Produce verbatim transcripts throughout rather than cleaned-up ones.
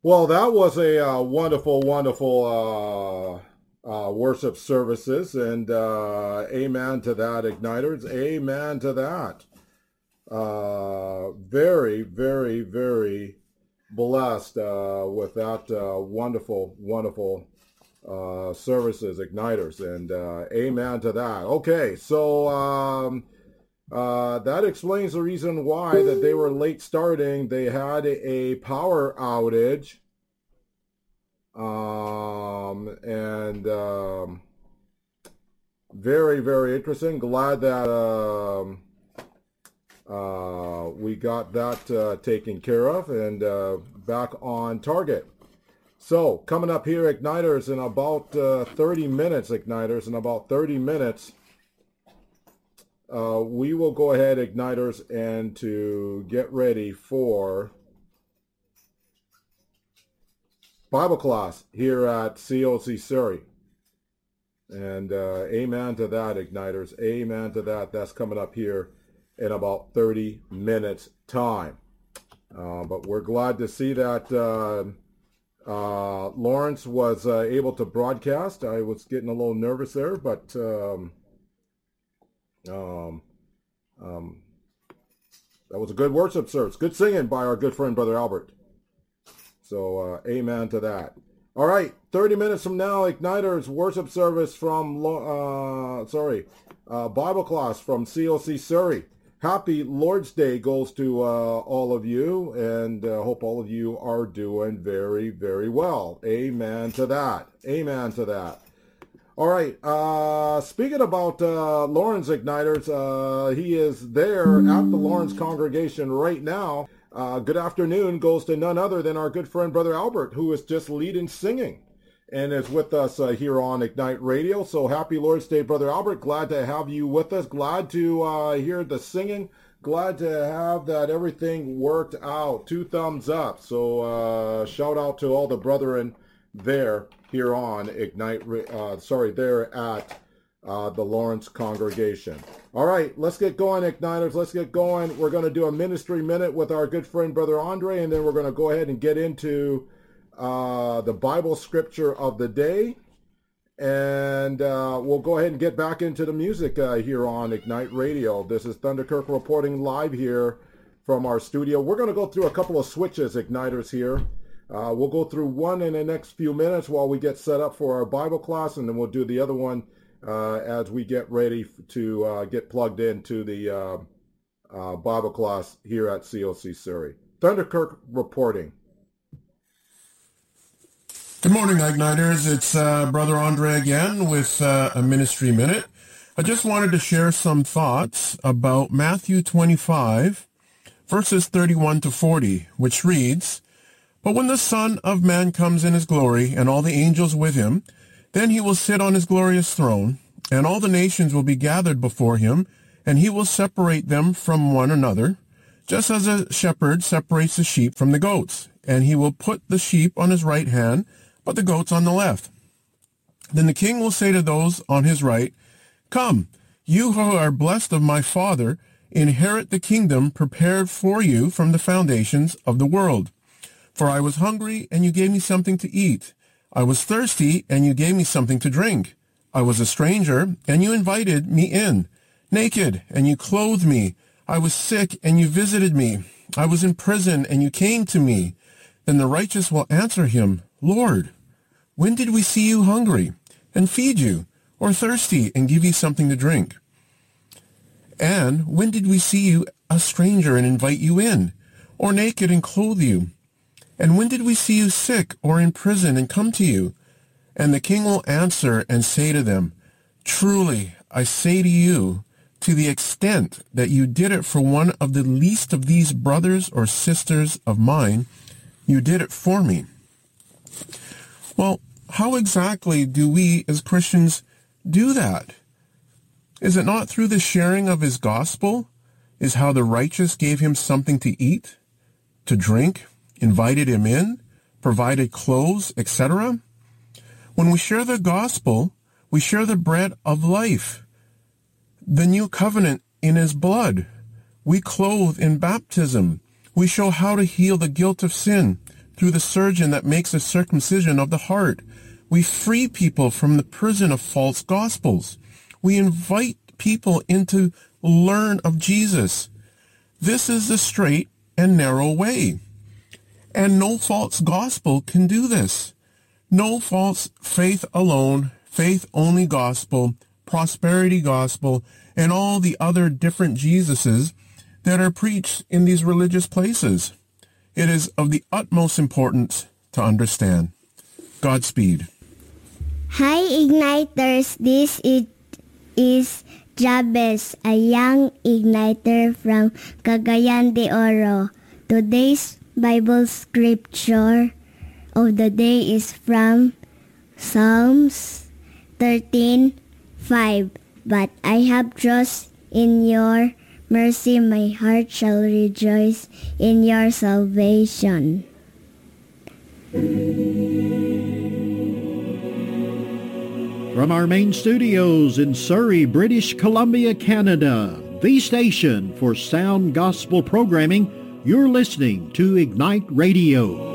Well, that was a uh, wonderful, wonderful uh, uh, worship services, and uh, amen to that, Igniters. Amen to that. Uh, very, very, very blessed uh, with that uh, wonderful, wonderful uh, services, Igniters, and uh, amen to that. Okay, so um, uh, that explains the reason why that they were late starting. They had a power outage, um, and um, very, very interesting. Glad that um, uh, we got that uh, taken care of and uh, back on target. So coming up here, Igniters, in about uh, thirty minutes, Igniters, in about thirty minutes, uh, we will go ahead, Igniters, and to get ready for Bible class here at C O C Surrey. And uh, amen to that, Igniters. Amen to that. That's coming up here in about thirty minutes time. Uh, but we're glad to see that uh, uh, Lawrence was uh, able to broadcast. I was getting a little nervous there, but um, um, um, that was a good worship service. Good singing by our good friend, Brother Albert. So uh, amen to that. All right, thirty minutes from now, Igniters worship service from, uh, sorry, uh, Bible class from C O C Surrey. Happy Lord's Day goes to uh, all of you, and uh, hope all of you are doing very, very well. Amen to that. Amen to that. All right, uh, speaking about uh, Lawrence, Igniters, uh, he is there at the Lawrence congregation right now. Uh, good afternoon goes to none other than our good friend, Brother Albert, who is just leading singing and is with us uh, here on Ignite Radio. So happy Lord's Day, Brother Albert. Glad to have you with us. Glad to uh, hear the singing. Glad to have that everything worked out. Two thumbs up. So uh, shout out to all the brethren there here on Ignite, uh, sorry, there at uh, the Lawrence congregation. All right, let's get going, Igniters. Let's get going. We're going to do a ministry minute with our good friend, Brother Andre, and then we're going to go ahead and get into uh, the Bible scripture of the day. And uh, we'll go ahead and get back into the music uh, here on Ignite Radio. This is Thunderkirk reporting live here from our studio. We're going to go through a couple of switches, Igniters, here. Uh, we'll go through one in the next few minutes while we get set up for our Bible class, and then we'll do the other one uh, as we get ready to uh, get plugged into the uh, uh, Bible class here at C O C Surrey. Thunderkirk reporting. Good morning, Igniters. It's uh, Brother Andre again with uh, a Ministry Minute. I just wanted to share some thoughts about Matthew twenty-five, verses thirty-one to forty, which reads, "But when the Son of Man comes in his glory, and all the angels with him, then he will sit on his glorious throne, and all the nations will be gathered before him, and he will separate them from one another, just as a shepherd separates the sheep from the goats. And he will put the sheep on his right hand, but the goats on the left. Then the king will say to those on his right, 'Come, you who are blessed of my Father, inherit the kingdom prepared for you from the foundations of the world. For I was hungry, and you gave me something to eat. I was thirsty, and you gave me something to drink. I was a stranger, and you invited me in. Naked, and you clothed me. I was sick, and you visited me. I was in prison, and you came to me.' Then the righteous will answer him, 'Lord, when did we see you hungry and feed you, or thirsty and give you something to drink? And when did we see you a stranger and invite you in, or naked and clothe you? And when did we see you sick or in prison and come to you?' And the king will answer and say to them, 'Truly, I say to you, to the extent that you did it for one of the least of these brothers or sisters of mine, you did it for me.'" Well, how exactly do we as Christians do that? Is it not through the sharing of his gospel? Is how the righteous gave him something to eat, to drink, invited him in, provided clothes, et cetera? When we share the gospel, we share the bread of life, the new covenant in his blood. We clothe in baptism. We show how to heal the guilt of sin, through the surgeon that makes a circumcision of the heart. We free people from the prison of false gospels. We invite people in to learn of Jesus. This is the straight and narrow way. And no false gospel can do this. No false faith alone, faith only gospel, prosperity gospel, and all the other different Jesuses that are preached in these religious places. It is of the utmost importance to understand. Godspeed. Hi, Igniters. This is, is Jabez, a young igniter from Cagayan de Oro. Today's Bible scripture of the day is from Psalms thirteen five. But I have trust in your mercy, my heart shall rejoice in your salvation. From our main studios in Surrey, British Columbia, Canada, the station for sound gospel programming, you're listening to Ignite Radio.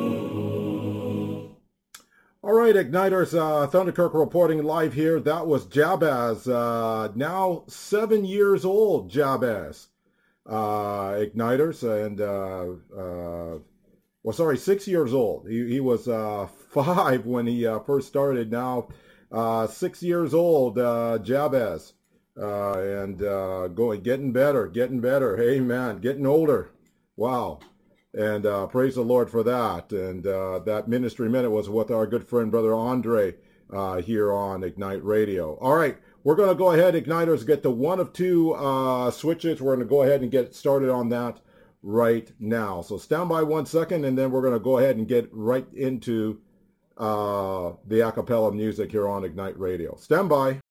All right, Igniters, uh, Thunderkirk reporting live here. That was Jabez, uh, now seven years old, Jabez. Uh, Igniters, and, uh, uh, well, sorry, six years old. He, he was uh, five when he uh, first started. Now, uh, six years old, uh, Jabez, uh, and uh, going, getting better, getting better. Amen, getting older. Wow. And uh, praise the Lord for that. And uh, that Ministry Minute was with our good friend, Brother Andre, uh, here on Ignite Radio. All right, we're going to go ahead, Igniters, get to one of two uh, switches. We're going to go ahead and get started on that right now. So stand by one second, and then we're going to go ahead and get right into uh, the a cappella music here on Ignite Radio. Stand by.